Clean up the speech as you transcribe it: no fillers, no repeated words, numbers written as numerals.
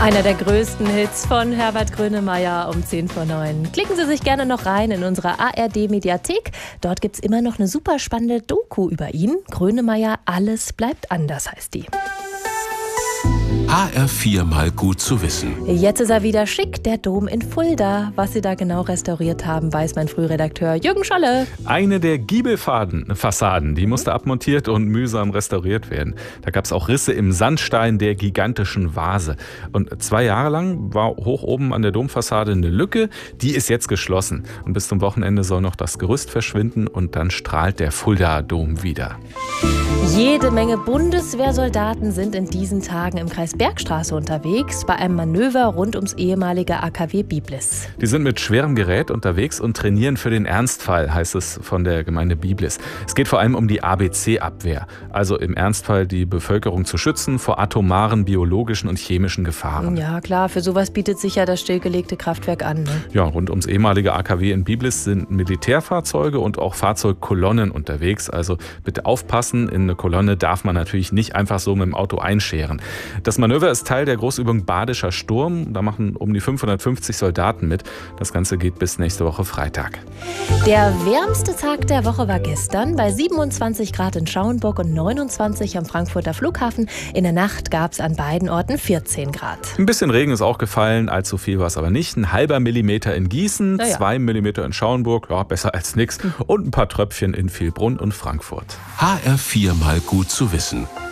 Einer der größten Hits von Herbert Grönemeyer um 8:50. Klicken Sie sich gerne noch rein in unsere ARD-Mediathek. Dort gibt es immer noch eine super spannende Doku über ihn. Grönemeyer, alles bleibt anders heißt die. HR4 mal gut zu wissen. Jetzt ist er wieder schick, der Dom in Fulda. Was sie da genau restauriert haben, weiß mein Frühredakteur Jürgen Scholle. Eine der Giebelfassaden, die musste abmontiert und mühsam restauriert werden. Da gab es auch Risse im Sandstein der gigantischen Vase. Und 2 Jahre lang war hoch oben an der Domfassade eine Lücke, die ist jetzt geschlossen. Und bis zum Wochenende soll noch das Gerüst verschwinden und dann strahlt der Fulda-Dom wieder. Jede Menge Bundeswehrsoldaten sind in diesen Tagen im Kreis Bergstraße unterwegs, bei einem Manöver rund ums ehemalige AKW Biblis. Die sind mit schwerem Gerät unterwegs und trainieren für den Ernstfall, heißt es von der Gemeinde Biblis. Es geht vor allem um die ABC-Abwehr, also im Ernstfall die Bevölkerung zu schützen vor atomaren, biologischen und chemischen Gefahren. Ja klar, für sowas bietet sich ja das stillgelegte Kraftwerk an. Ne? Ja, rund ums ehemalige AKW in Biblis sind Militärfahrzeuge und auch Fahrzeugkolonnen unterwegs. Also bitte aufpassen, in eine Kolonne darf man natürlich nicht einfach so mit dem Auto einscheren. Das Manöver ist Teil der Großübung Badischer Sturm. Da machen um die 550 Soldaten mit. Das Ganze geht bis nächste Woche Freitag. Der wärmste Tag der Woche war gestern bei 27 Grad in Schauenburg und 29 am Frankfurter Flughafen. In der Nacht gab es an beiden Orten 14 Grad. Ein bisschen Regen ist auch gefallen, allzu viel war es aber nicht. 0,5 Millimeter in Gießen, 2 Millimeter in Schauenburg, ja, besser als nix. Und ein paar Tröpfchen in Vilbrunn und Frankfurt. HR4 mal gut zu wissen.